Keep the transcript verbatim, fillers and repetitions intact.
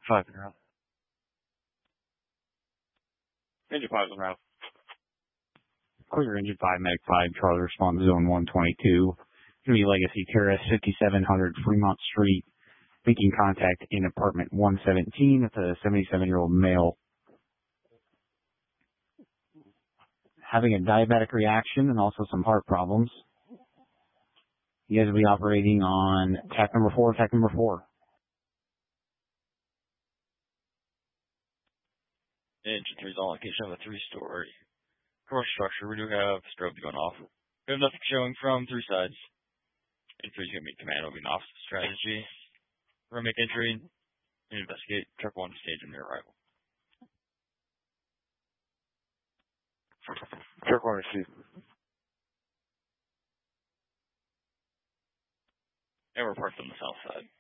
Five in a row. Engine five in a row. Clear engine five, Medic five, Charlie responds zone one twenty-two. Going to be Legacy Terrace, fifty-seven hundred Fremont Street. Making contact in apartment one seventeen with a seventy-seven-year-old male having a diabetic reaction and also some heart problems. You guys will be operating on tack number four, tack number four. Engine three is on location of a three-story commercial structure. We do have strobe going off. We have nothing showing from three sides. Engine three is going to be command moving off strategy. We're going to make entry and investigate truck one stage on their arrival. Truck one received. And we're parked on the south side.